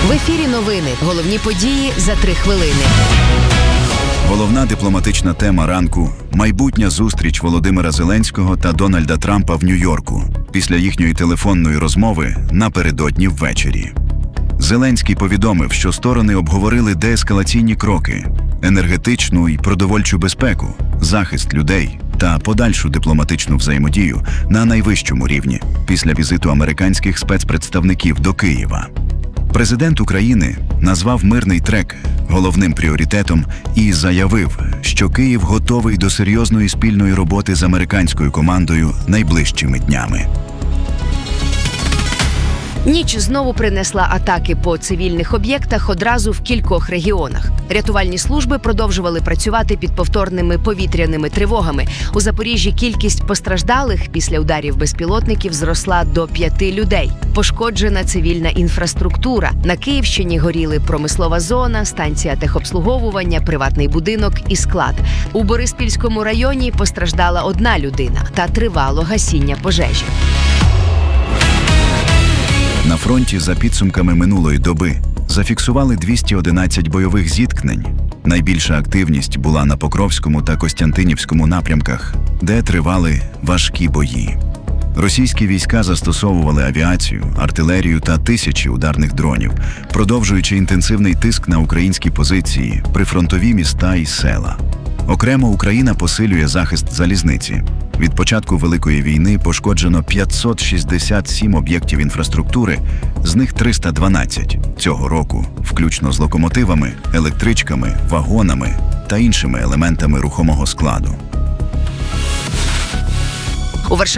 В ефірі новини. Головні події за 3 хвилини. Головна дипломатична тема ранку – майбутня зустріч Володимира Зеленського та Дональда Трампа в Нью-Йорку після їхньої телефонної розмови напередодні ввечері. Зеленський повідомив, що сторони обговорили деескалаційні кроки, енергетичну і продовольчу безпеку, захист людей та подальшу дипломатичну взаємодію на найвищому рівні після візиту американських спецпредставників до Києва. Президент України назвав мирний трек головним пріоритетом і заявив, що Київ готовий до серйозної спільної роботи з американською командою найближчими днями. Ніч знову принесла атаки по цивільних об'єктах одразу в кількох регіонах. Рятувальні служби продовжували працювати під повторними повітряними тривогами. У Запоріжжі кількість постраждалих після ударів безпілотників зросла до 5 людей. Пошкоджена цивільна інфраструктура. На Київщині горіли промислова зона, станція техобслуговування, приватний будинок і склад. У Бориспільському районі постраждала 1 людина та тривало гасіння пожежі. На фронті за підсумками минулої доби зафіксували 211 бойових зіткнень. Найбільша активність була на Покровському та Костянтинівському напрямках, де тривали важкі бої. Російські війська застосовували авіацію, артилерію та тисячі ударних дронів, продовжуючи інтенсивний тиск на українські позиції, прифронтові міста і села. Окремо Україна посилює захист залізниці. Від початку Великої війни пошкоджено 567 об'єктів інфраструктури, з них 312 цього року, включно з локомотивами, електричками, вагонами та іншими елементами рухомого складу.